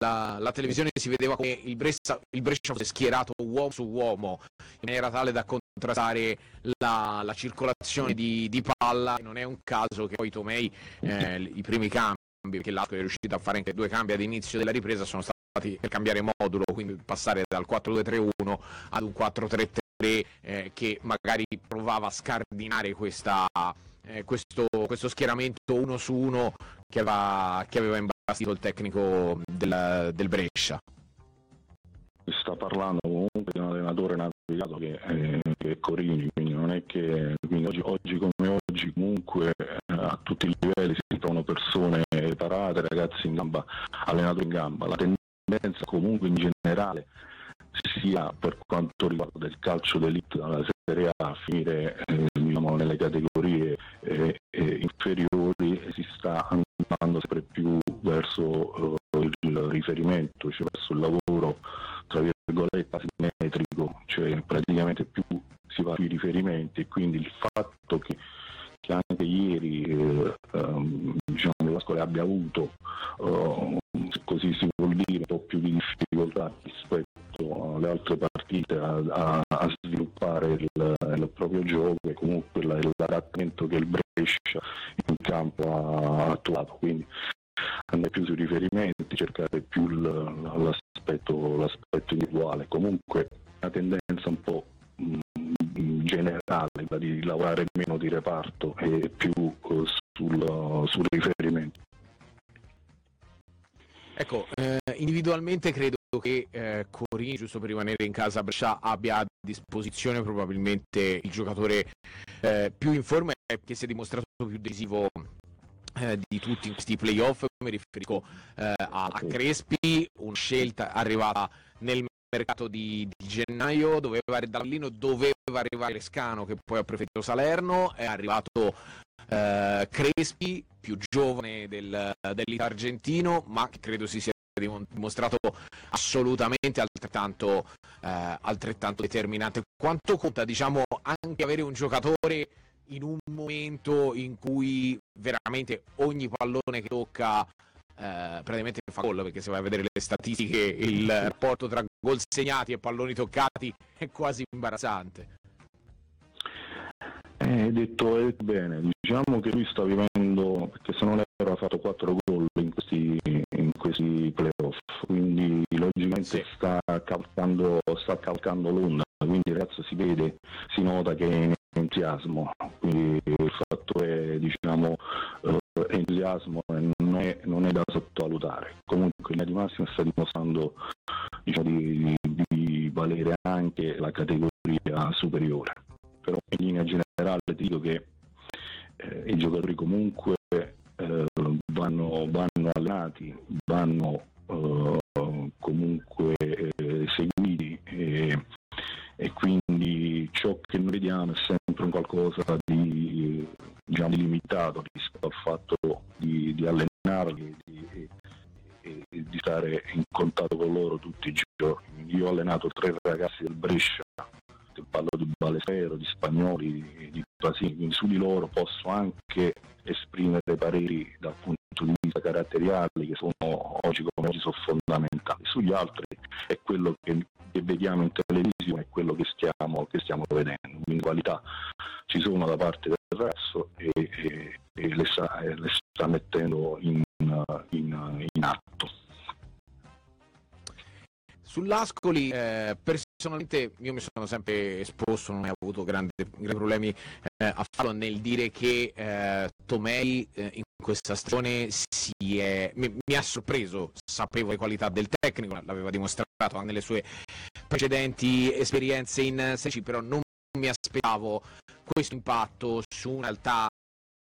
la televisione si vedeva come il Brescia fosse schierato uomo su uomo in maniera tale da contrastare la circolazione di palla. Non è un caso che poi Tomei i primi cambi, perché l'Ascoli è riuscito a fare anche 2 cambi ad inizio della ripresa, sono stati per cambiare modulo, quindi passare dal 4-2-3-1 ad un 4-3-3 che magari provava a scardinare questo schieramento 1 su 1 che aveva imbastito il tecnico del Brescia. Sta parlando comunque di un allenatore navigato che è Corini, quindi non è che oggi come oggi comunque a tutti i livelli si trovano persone preparate, ragazzi in gamba, allenatori in gamba. La tendenza comunque in generale, sia per quanto riguarda il calcio d'elite dalla Serie A a finire nelle categorie inferiori, si sta andando sempre più verso il riferimento, cioè verso il lavoro tra virgolette asimmetrico, cioè praticamente più si va sui riferimenti, e quindi il fatto che anche ieri l'Ascoli abbia avuto così si vuol dire un po' più di difficoltà rispetto alle altre partite a sviluppare il proprio gioco, e comunque l'adattamento che il Brescia in campo ha attuato, quindi andare più sui riferimenti, cercare più l'aspetto individuale. Comunque una tendenza un po' generale di lavorare meno di reparto e più sul riferimento. Ecco, individualmente credo che Corini, giusto per rimanere in casa Brescia, abbia a disposizione probabilmente il giocatore più in forma e che si è dimostrato più decisivo di tutti in questi playoff. Mi riferisco a Crespi, una scelta arrivata nel mercato di gennaio, da Pallino doveva arrivare Lescano, che poi ha preferito Salerno, è arrivato Crespi, più giovane dell'argentino, ma che credo si sia dimostrato assolutamente altrettanto determinante. Quanto conta, diciamo, anche avere un giocatore in un momento in cui veramente ogni pallone che tocca praticamente fa gol, perché se vai a vedere le statistiche il rapporto tra gol segnati e palloni toccati è quasi imbarazzante. Detto bene, diciamo che lui sta vivendo, perché se non aveva fatto 4 gol in questi playoff, quindi logicamente sì, sta calcando l'onda, quindi il ragazzo si vede, si nota che è in entusiasmo, quindi il fatto è, diciamo, entusiasmo non è da sottovalutare. Comunque in linea di massima sta dimostrando, diciamo, di valere anche la categoria superiore. Però in linea generale ti dico che i giocatori comunque vanno allenati, vanno comunque seguiti, e quindi ciò che noi vediamo è sempre un qualcosa di, diciamo, di limitato rispetto al fatto di allenarli e di stare in contatto con loro tutti i giorni. Io ho allenato 3 ragazzi del Brescia, parlo di Balesero, di Spagnoli, di Pasini, quindi su di loro posso anche esprimere pareri dal punto di vista caratteriali che sono oggi come oggi sono fondamentali. Sugli altri è quello che vediamo in televisione, è quello che stiamo vedendo, quindi qualità ci sono da parte del ragazzo e le sta mettendo in atto. Sull'Ascoli, personalmente io mi sono sempre esposto, non ho avuto grandi problemi a farlo nel dire che Tomei in questa stagione mi ha sorpreso. Sapevo le qualità del tecnico, l'aveva dimostrato anche nelle sue precedenti esperienze in Serie C, però non mi aspettavo questo impatto su una realtà